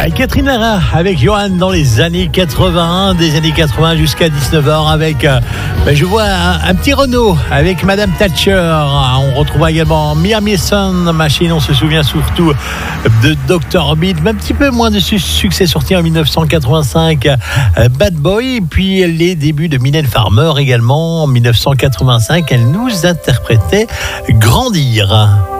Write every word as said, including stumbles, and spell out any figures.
Catherine Lara avec Johan dans les années quatre-vingts, des années quatre-vingts jusqu'à dix-neuf heures avec, euh, ben je vois un, un petit Renault avec Madame Thatcher. On retrouvera également Miami Sound Machine, on se souvient surtout de docteur Beat, un petit peu moins de su- succès sorti en dix-neuf cent quatre-vingt-cinq, euh, Bad Boy, et puis les débuts de Mylène Farmer également en dix-neuf cent quatre-vingt-cinq, elle nous interprétait Grandir.